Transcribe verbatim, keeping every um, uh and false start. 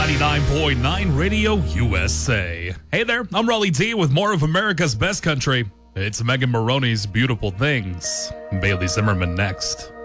ninety-nine point nine Radio U S A. Hey there, I'm Raleigh D with more of America's Best Country. It's Megan Maroney's Beautiful Things. Bailey Zimmerman next.